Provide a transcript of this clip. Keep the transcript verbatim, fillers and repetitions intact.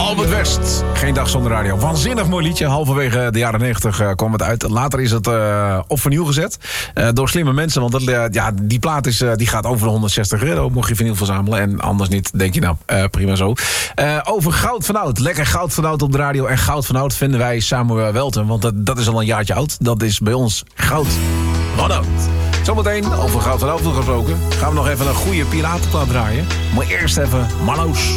Albert West, Geen dag zonder radio. Waanzinnig mooi liedje. Halverwege de jaren negentig uh, kwam het uit. Later is het uh, op vernieuw gezet. Uh, door slimme mensen. Want dat, uh, ja, die plaat is, uh, die gaat over de honderdzestig euro. Mocht je vinyl verzamelen. En anders niet, denk je nou, uh, prima zo. Uh, over Goud van Oud. Lekker Goud van Oud op de radio. En Goud van Oud vinden wij Samuel Welten. Want dat, dat is al een jaartje oud. Dat is bij ons Goud van Oud. Zometeen over Goud van Oud gesproken. Gaan we nog even een goede piratenplaat draaien. Maar eerst even Marloes.